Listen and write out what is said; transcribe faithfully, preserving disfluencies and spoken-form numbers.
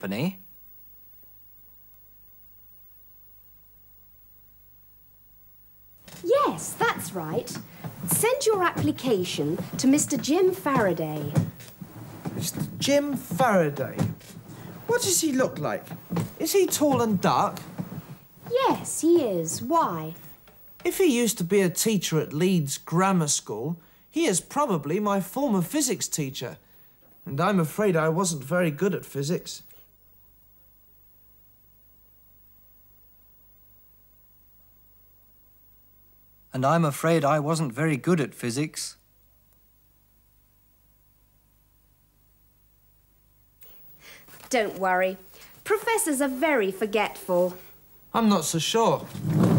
Company? Yes, that's right. Send your application to Mister Jim Faraday. Mister Jim Faraday? What does he look like? Is he tall and dark? Yes, he is. Why? If he used to be a teacher at Leeds Grammar School, he is probably my former physics teacher. And I'm afraid I wasn't very good at physics. And I'm afraid I wasn't very good at physics. Don't worry. Professors are very forgetful. I'm not so sure.